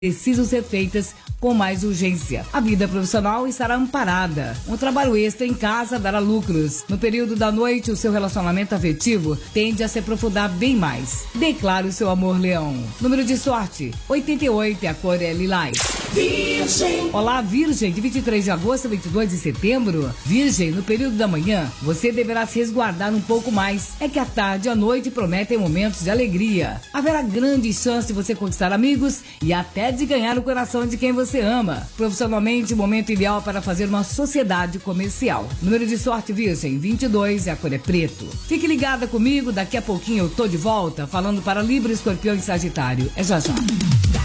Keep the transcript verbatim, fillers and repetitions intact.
precisam ser feitas com mais urgência. A vida profissional estará amparada. Um trabalho extra em casa dará lucros. No período da noite, o seu relacionamento afetivo tende a se aprofundar bem mais. Declare o seu amor, Leão. Número de sorte, oitenta e oito, a cor é lilás. Virgem. Olá, Virgem, de vinte e três de agosto a vinte e dois de setembro. Virgem, no período da manhã, você deverá se resguardar um pouco mais. É que a tarde e a noite prometem momentos de alegria. Haverá grande chance de você conquistar amigos e até de ganhar o coração de quem você ama. Profissionalmente, o momento ideal para fazer uma sociedade comercial. Número de sorte, Virgem, vinte e dois, a cor é preto. Fique ligada comigo, daqui a pouquinho eu tô de volta, falando para Libra, Escorpião e Sagitário. É já já.